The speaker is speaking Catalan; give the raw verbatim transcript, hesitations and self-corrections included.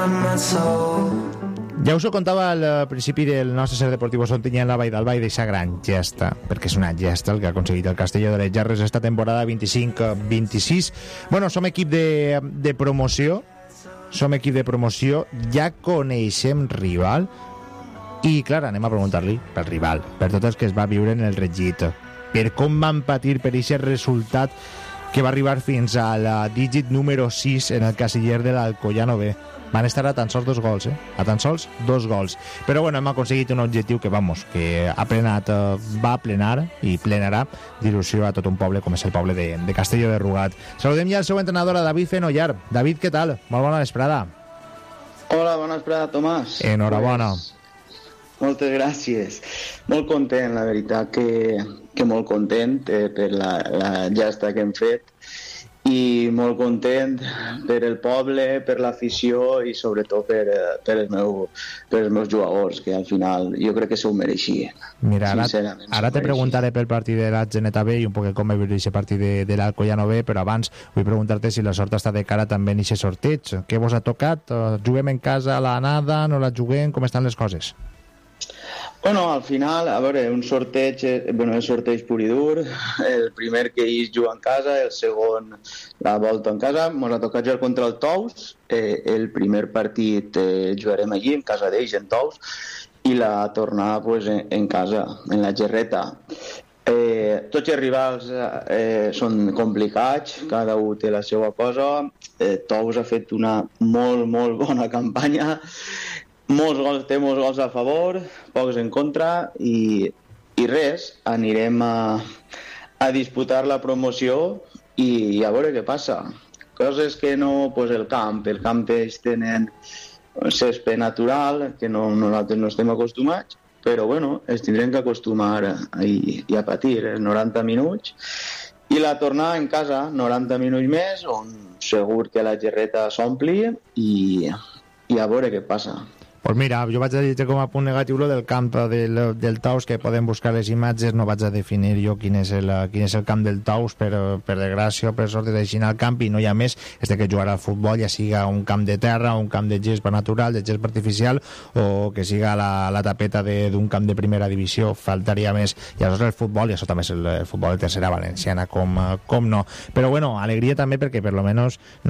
Ja us ho contava al principi del nostre ser deportiu Sontinya en la Vall d'Alba i d'aquesta gran gesta, perquè és una gesta el que ha aconseguit el Castelló de les Gerres esta temporada vint-i-cinc vint-i-sis. Bueno, som equip de, de promoció, som equip de promoció, ja coneixem rival i, clar, anem a preguntar-li pel rival, per tots els que es va viure en el Regit, per com van patir per aquest resultat que va arribar fins a la dígit número sis en el casiller de l'Alcoyano B. Van estar a tan sols dos gols, eh? A tan sols dos gols. Però bueno, hem aconseguit un objectiu que, vamos, que ha plenat, eh, va plenar i plenarà d'il·lusió a tot un poble com és el poble de, de Castelló de Rugat. Saludem ja el seu entrenador, a David Fenollar. David, què tal? Molt bona vesprada. Hola, bona vesprada, Tomàs. Enhorabona. Pues, moltes gràcies. Molt content, la veritat, que, que molt content eh, per la, la gesta que hem fet i molt content per el poble, per l'afició i sobretot per, per, el meu, per els meus jugadors, que al final jo crec que s'ho mereixien. Mira, ara, ara te preguntaré pel partit de la Geneta B i un poc com he vist aquest partit de, de l'Alcoyano B, però abans vull preguntar-te si la sort està de cara també en aquest sorteig. Què vos ha tocat? Juguem en casa a l'anada? No la juguem? Com estan les coses? Bueno, al final, a veure, un sorteig, bueno, és sorteig pur i dur, el primer que ells juga en casa, el segon la volta en casa, ens ha tocat jugar contra el Tous, eh, el primer partit eh, jugarem allí, en casa d'ells, en Tous, i la tornada pues, en, en casa, en la Gerreta. Eh, tots els rivals eh, són complicats, cada un té la seva cosa, eh, Tous ha fet una molt, molt bona campanya, molts gols, té molts gols a favor, pocs en contra i, i res, anirem a, a disputar la promoció i, i a veure què passa. Coses que no, pues el camp, el camp ells tenen césped natural, que no, nosaltres no estem acostumats, però bueno, ens tindrem que acostumar a, i, i a patir els noranta minuts i la tornada en casa, noranta minuts més, on segur que la Gerreta s'ompli i, i a veure què passa. Pues mira, jo vaig a dir com a punt negatiu lo del camp del, del Tous, que podem buscar les imatges, no vaig a definir jo quin és el, quin és el camp del Tous, per, per desgràcia o per sort de deixar al camp, i no hi ha més, és de que jugar al futbol ja siga un camp de terra, un camp de gespa natural, de gespa artificial, o que siga la, la tapeta d'un camp de primera divisió, faltaria més. I aleshores el futbol, i això també és el, el futbol de tercera valenciana, com, com no. Però bueno, alegria també perquè per lo menos no